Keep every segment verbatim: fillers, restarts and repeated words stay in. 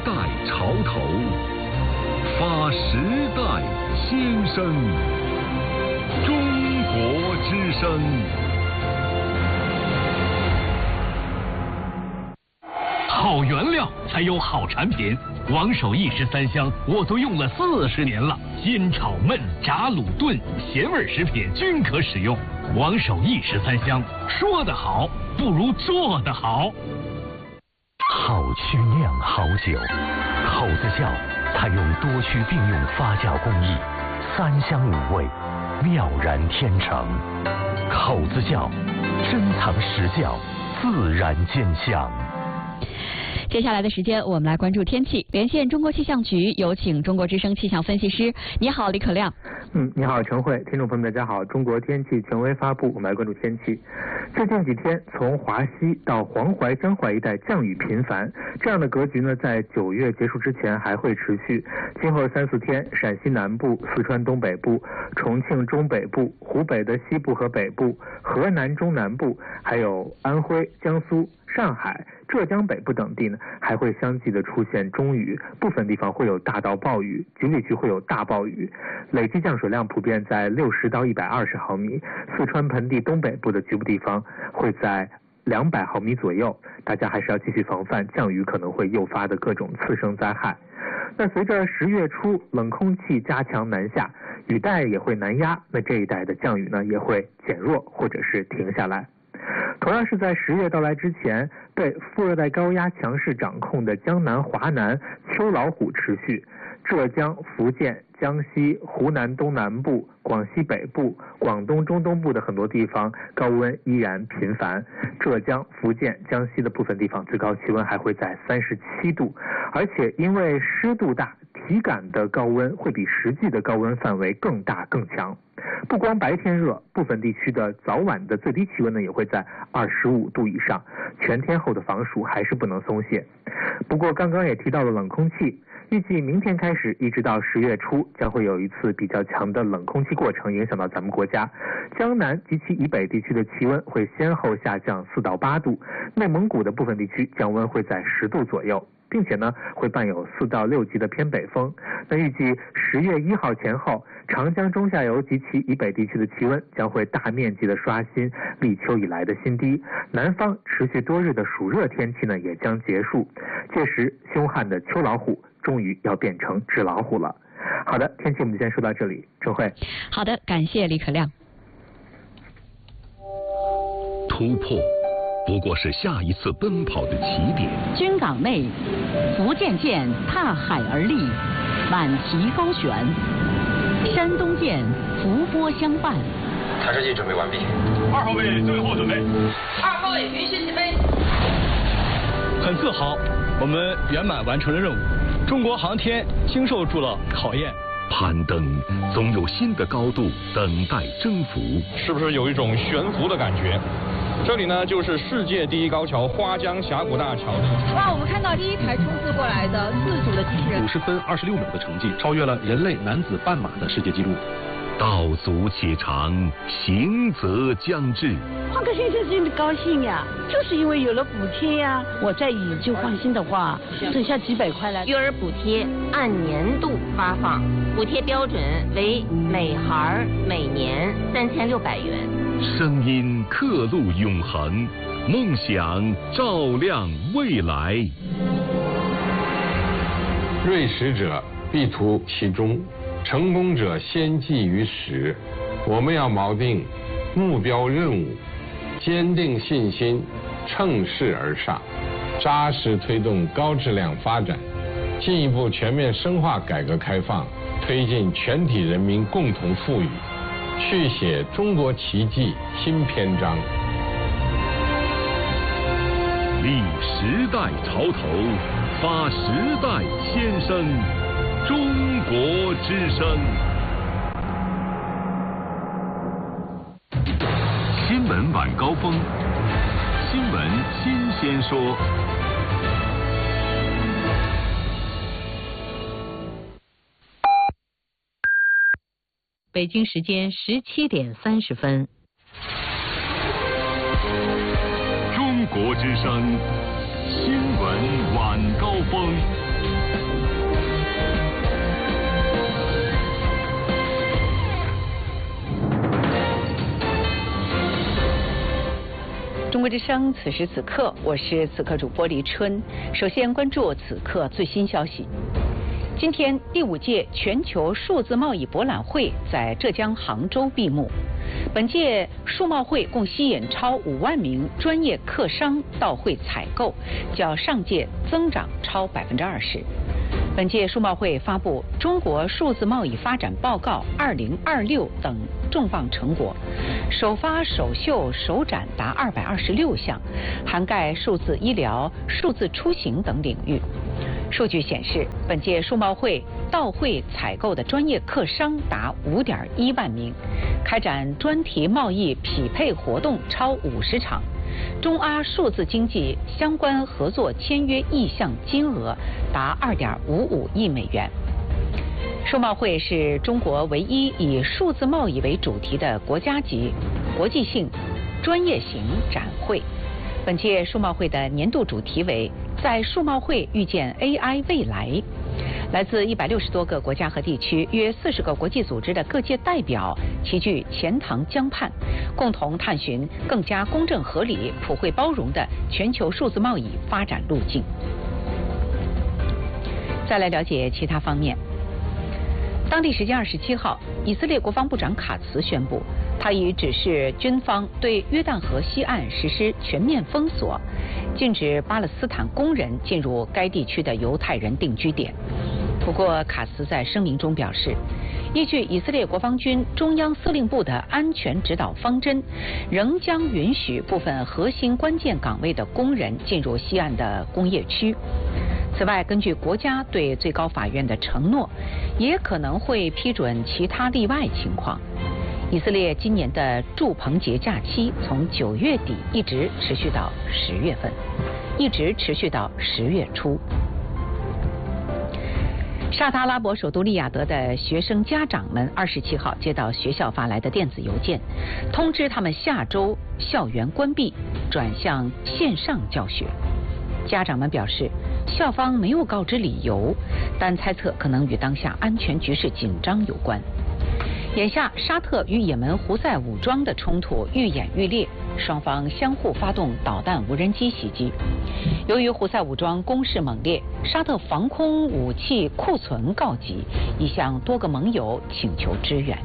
代潮头，发时代先声。中国之声。 好原料才有好产品。王守义十三香我都用了四十年了，煎炒焖炸卤炖咸味食品均可使用。王守义十三香，说得好不如做得好。 好曲酿好酒，口子窖采用多区并用发酵工艺，三香五味，妙然天成。口子窖，珍藏实窖，自然见香。 接下来的时间，我们来关注天气。连线中国气象局，有请中国之声气象分析师。你好，李可亮。 嗯，你好，陈慧，听众朋友们，大家好。中国天气权威发布，我们来关注天气。最近几天，从华西到黄淮、江淮一带降雨频繁，这样的格局呢，在九月结束之前还会持续。今后三四天，陕西南部、四川东北部、重庆中北部、湖北的西部和北部、河南中南部，还有安徽、江苏、上海、浙江北部等地呢，还会相继的出现中雨，部分地方会有大到暴雨，局部地区会有大暴雨，累计降水量普遍在六十到一百二十毫米。四川盆地东北部的局部地方会在两百毫米左右，大家还是要继续防范降雨可能会诱发的各种次生灾害。那随着十月初冷空气加强南下，雨带也会南压，那这一带的降雨呢也会减弱或者是停下来。同样是在十月到来之前，被副热带高压强势掌控的江南、华南秋老虎持续，浙江、福建、江西、湖南东南部、广西北部、广东中东部的很多地方高温依然频繁，浙江、福建、江西的部分地方最高气温还会在三十七度，而且因为湿度大，体感的高温会比实际的高温范围更大更强。不光白天热，部分地区的早晚的最低气温呢也会在二十五度以上，全天候的防暑还是不能松懈。不过刚刚也提到了冷空气，预计明天开始一直到十月初将会有一次比较强的冷空气过程影响到咱们国家，江南及其以北地区的气温会先后下降四到八度，内蒙古的部分地区降温会在十度左右，并且呢会伴有四到六级的偏北风。那预计十月一号前后，长江中下游及其以北地区的气温将会大面积的刷新立秋以来的新低，南方持续多日的暑热天气呢也将结束，届时凶悍的秋老虎终于要变成纸老虎了。好的，天气我们就先说到这里，陈慧。 好的，感谢李可亮。 突破不过是下一次奔跑的起点。 军港内，福建舰踏海而立，满旗高悬；山东舰伏波相伴。 探视器准备完毕。 二号位最后准备。 二号位允许起飞。 很自豪，我们圆满完成了任务。中国航天经受住了考验。 攀登总有新的高度等待征服。 是不是有一种悬浮的感觉？这里呢，就是世界第一高桥花江峡谷大桥。 哇，我们看到第一台冲刺过来的自主的机器人， 五十分二十六秒的成绩，超越了人类男子半马的世界纪录。 道阻且长，行则将至。 换个先生心里高兴呀，就是因为有了补贴呀。我再以旧换新的话，省下几百块来。 育儿补贴按年度发放，补贴标准为每孩每年三千六百元。 声音刻录永恒，梦想照亮未来。 锐识者必图其中，成功者先记于始。我们要锚定目标任务，坚定信心，乘势而上，扎实推动高质量发展，进一步全面深化改革开放，推进全体人民共同富裕，续写中国奇迹新篇章。 立时代潮头，发时代先声。中国之声。新闻晚高峰，新闻新鲜说。 北京时间十七点三十分。 中国之声新闻晚高峰。 中国之声，此时此刻，我是此刻主播黎春。首先关注此刻最新消息。今天，第五届全球数字贸易博览会在浙江杭州闭幕。本届数贸会共吸引超五万名专业客商到会采购，较上届增长超百分之二十。本届数贸会发布《中国数字贸易发展报告二零二六》等重磅成果，首发首秀首展达二百二十六项，涵盖数字医疗、数字出行等领域。数据显示，本届数贸会到会采购的专业客商达五点一万名，开展专题贸易匹配活动超五十场。中阿数字经济相关合作签约意向金额达二点五五亿美元。数贸会是中国唯一以数字贸易为主题的国家级、国际性、专业型展会。本届数贸会的年度主题为“在数贸会遇见 A I 未来”。来自一百六十多个国家和地区，约四十个国际组织的各界代表齐聚钱塘江畔，共同探寻更加公正合理、普惠包容的全球数字贸易发展路径。再来了解其他方面。当地时间二十七号，以色列国防部长卡茨宣布，他已指示军方对约旦河西岸实施全面封锁，禁止巴勒斯坦工人进入该地区的犹太人定居点。不过，卡茨在声明中表示，依据以色列国防军中央司令部的安全指导方针，仍将允许部分核心关键岗位的工人进入西岸的工业区。此外，根据国家对最高法院的承诺，也可能会批准其他例外情况。以色列今年的祝棚节假期从九月底一直持续到十月份，一直持续到十月初。沙特阿拉伯首都利雅得的学生家长们二十七号接到学校发来的电子邮件，通知他们下周校园关闭，转向线上教学。家长们表示，校方没有告知理由，但猜测可能与当下安全局势紧张有关。眼下，沙特与也门胡塞武装的冲突愈演愈烈，双方相互发动导弹、无人机袭击。由于胡塞武装攻势猛烈，沙特防空武器库存告急，已向多个盟友请求支援。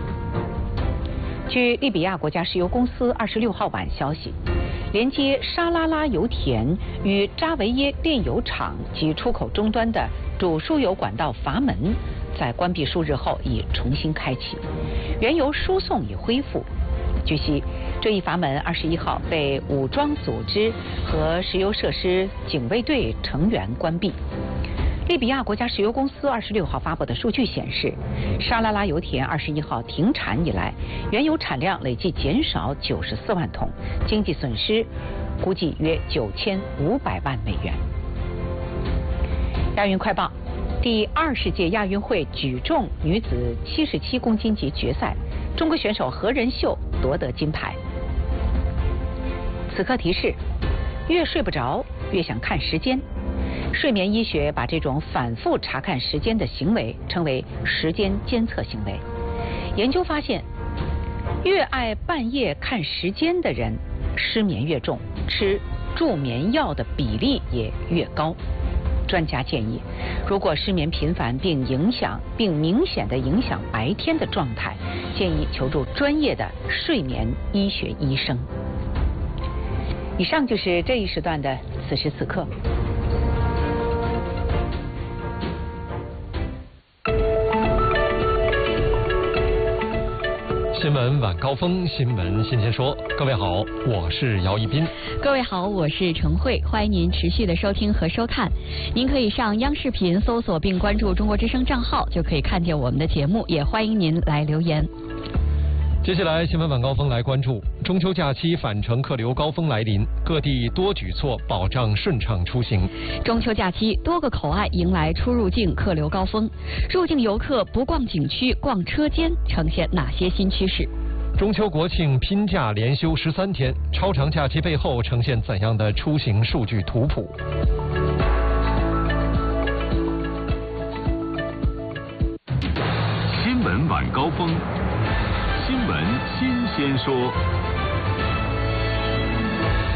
据利比亚国家石油公司二十六号晚消息，连接沙拉拉油田与扎维耶炼油厂及出口终端的主输油管道阀门，在关闭数日后已重新开启，原油输送已恢复。据悉，这一阀门二十一号被武装组织和石油设施警卫队成员关闭。利比亚国家石油公司二十六号发布的数据显示，沙拉拉油田二十一号停产以来，原油产量累计减少九十四万桶，经济损失估计约九千五百万美元。亚运快报，第二十届亚运会举重女子七十七公斤级决赛，中国选手何人秀夺得金牌。此刻提示：越睡不着，越想看时间。睡眠医学把这种反复查看时间的行为称为时间监测行为。研究发现，越爱半夜看时间的人，失眠越重，吃助眠药的比例也越高。专家建议，如果失眠频繁并影响并明显的影响白天的状态，建议求助专业的睡眠医学医生。以上就是这一时段的此时此刻。 新闻晚高峰，新闻新鲜说。各位好，我是姚一斌。 各位好，我是陈慧，欢迎您持续的收听和收看。您可以上央视频搜索并关注中国之声账号，就可以看见我们的节目，也欢迎您来留言。 接下来新闻晚高峰来关注中秋假期返程客流高峰来临，各地多举措保障顺畅出行。 中秋假期多个口岸迎来出入境客流高峰，入境游客不逛景区逛车间呈现哪些新趋势？ 中秋国庆拼假连休十三天，超长假期背后呈现怎样的出行数据图谱？ 新闻晚高峰。新闻新鲜说。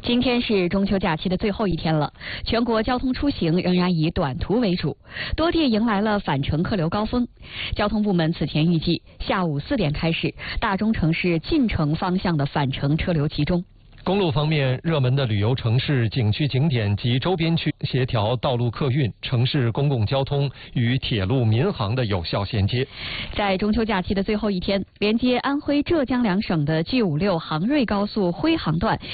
今天是中秋假期的最后一天了，全国交通出行仍然以短途为主，多地迎来了返程客流高峰。交通部门此前预计，下午四点开始，大中城市进城方向的返程车流集中。 公路方面，热门的旅游城市、景区景点及周边区协调道路客运、城市公共交通与铁路民航的有效衔接。 在中秋假期的最后一天，连接安徽、浙江两省的 G 五六杭瑞高速徽杭段